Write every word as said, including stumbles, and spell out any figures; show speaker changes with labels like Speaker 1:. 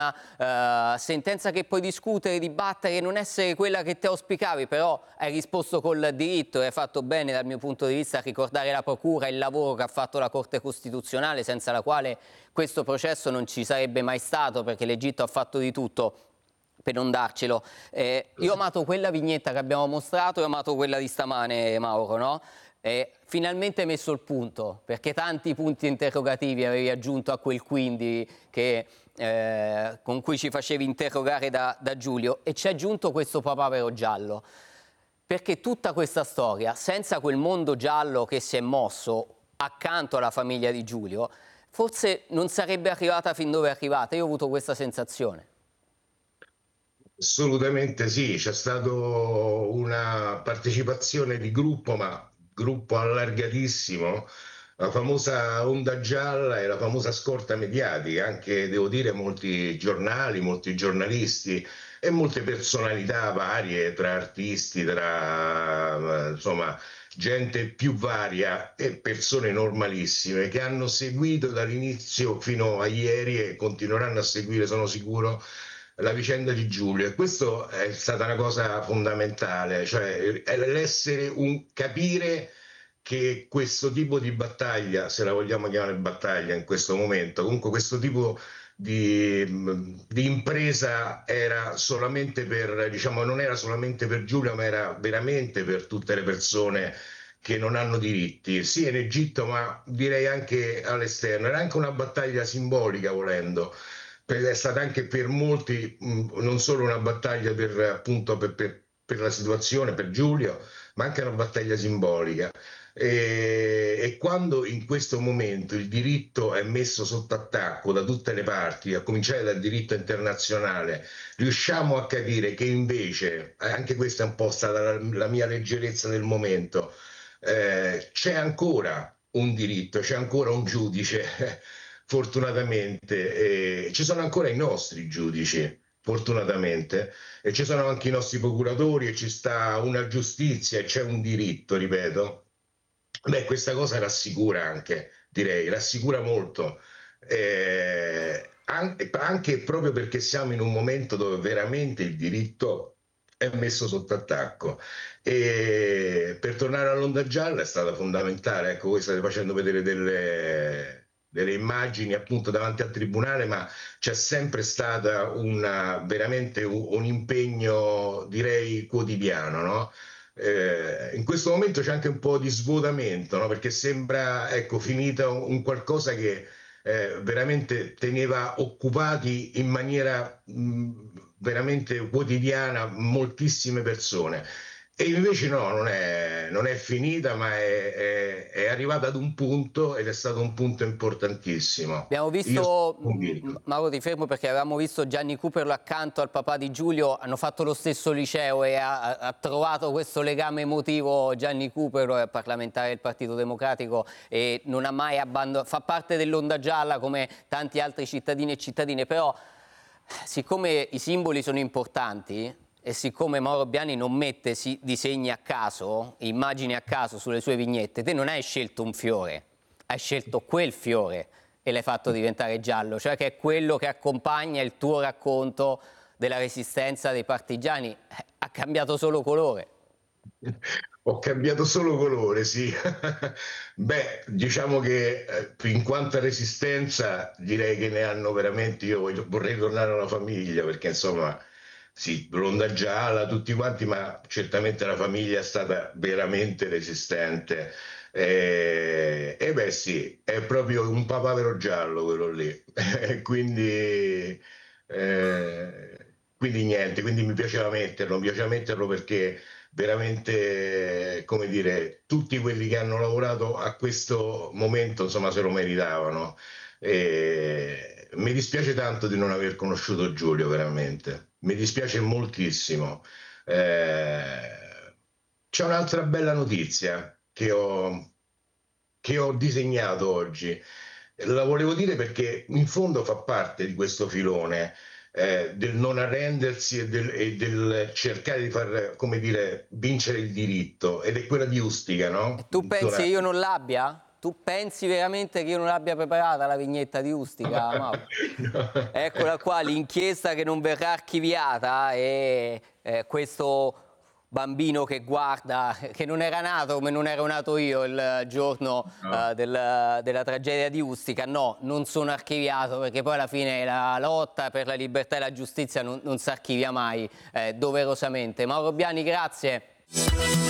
Speaker 1: Uh, sentenza che puoi discutere, dibattere, non essere quella che te auspicavi, però hai risposto col diritto e hai fatto bene dal mio punto di vista a ricordare la procura, il lavoro che ha fatto la Corte Costituzionale, senza la quale questo processo non ci sarebbe mai stato, perché l'Egitto ha fatto di tutto per non darcelo. Eh, io ho amato quella vignetta che abbiamo mostrato e ho amato quella di stamane, Mauro, no? E finalmente hai messo il punto, perché tanti punti interrogativi avevi aggiunto a quel quindi che, eh, con cui ci facevi interrogare da, da Giulio, e ci hai aggiunto questo papavero giallo, perché tutta questa storia, senza quel mondo giallo che si è mosso accanto alla famiglia di Giulio, forse non sarebbe arrivata fin dove è arrivata. Io ho avuto questa sensazione.
Speaker 2: Assolutamente sì, c'è stata una partecipazione di gruppo, ma gruppo allargatissimo, la famosa onda gialla e la famosa scorta mediatica, anche devo dire molti giornali, molti giornalisti e molte personalità varie, tra artisti, tra insomma gente più varia e persone normalissime che hanno seguito dall'inizio fino a ieri e continueranno a seguire, sono sicuro, la vicenda di Giulio. E questo è stata una cosa fondamentale, cioè l'essere un capire che questo tipo di battaglia, se la vogliamo chiamare battaglia in questo momento, comunque questo tipo di, di impresa era solamente per, diciamo, non era solamente per Giulio, ma era veramente per tutte le persone che non hanno diritti, sia in Egitto, ma direi anche all'esterno. Era anche una battaglia simbolica, volendo. È stata anche per molti mh, non solo una battaglia per, appunto, per, per, per la situazione, per Giulio, ma anche una battaglia simbolica. E, e quando in questo momento il diritto è messo sotto attacco da tutte le parti, a cominciare dal diritto internazionale, riusciamo a capire che invece, anche questa è un po' stata la, la mia leggerezza del momento, eh, c'è ancora un diritto, c'è ancora un giudice, fortunatamente, eh, ci sono ancora i nostri giudici, fortunatamente, e ci sono anche i nostri procuratori e ci sta una giustizia e c'è un diritto, ripeto. Beh, questa cosa rassicura anche, direi, rassicura molto, eh, anche, anche proprio perché siamo in un momento dove veramente il diritto è messo sotto attacco. E per tornare all'onda gialla è stata fondamentale, ecco, voi state facendo vedere delle, delle immagini appunto davanti al tribunale, ma c'è sempre stata una, veramente un, un impegno, direi, quotidiano, no? Eh, in questo momento c'è anche un po' di svuotamento, no? Perché sembra, ecco, finita un, un qualcosa che eh, veramente teneva occupati in maniera mh, veramente quotidiana moltissime persone. E invece no, non è, non è finita, ma è, è, è arrivata ad un punto ed è stato un punto importantissimo.
Speaker 1: Abbiamo
Speaker 2: Io sono
Speaker 1: visto, mh,
Speaker 2: convinto.
Speaker 1: Mauro ti fermo perché avevamo visto Gianni Cooperlo accanto al papà di Giulio, hanno fatto lo stesso liceo e ha, ha trovato questo legame emotivo. Gianni Cooperlo è parlamentare del Partito Democratico e non ha mai abbandonato, fa parte dell'onda gialla come tanti altri cittadini e cittadine, però siccome i simboli sono importanti e siccome Mauro Biani non mette disegni a caso, immagini a caso sulle sue vignette, te non hai scelto un fiore, hai scelto quel fiore e l'hai fatto diventare giallo, cioè che è quello che accompagna il tuo racconto della resistenza dei partigiani. Eh, ha cambiato solo colore.
Speaker 2: Ho cambiato solo colore, sì. Beh, diciamo che eh, in quanto a resistenza direi che ne hanno veramente, io voglio- vorrei tornare alla famiglia perché insomma, sì, l'onda gialla, tutti quanti, ma certamente la famiglia è stata veramente resistente. E, e beh sì, è proprio un papavero giallo quello lì. Quindi, eh, quindi niente, quindi mi piaceva metterlo, mi piaceva metterlo perché veramente, come dire, tutti quelli che hanno lavorato a questo momento, insomma, se lo meritavano. E mi dispiace tanto di non aver conosciuto Giulio, veramente. Mi dispiace moltissimo. Eh, c'è un'altra bella notizia che ho, che ho disegnato oggi. La volevo dire perché in fondo fa parte di questo filone eh, del non arrendersi e del, e del cercare di far, come dire, vincere il diritto, ed è quella di Ustica,
Speaker 1: E
Speaker 2: no?
Speaker 1: tu pensi
Speaker 2: Dona-
Speaker 1: che io non l'abbia? tu pensi veramente che io non l'abbia preparata la vignetta di Ustica, Mauro?
Speaker 2: No.
Speaker 1: Eccola qua, l'inchiesta che non verrà archiviata e eh, questo bambino che guarda, che non era nato come non ero nato io il giorno
Speaker 2: No.
Speaker 1: eh, del- della tragedia di Ustica. No, non sono archiviato perché poi alla fine la lotta per la libertà e la giustizia non, non si archivia mai, eh, doverosamente. Mauro Biani, grazie.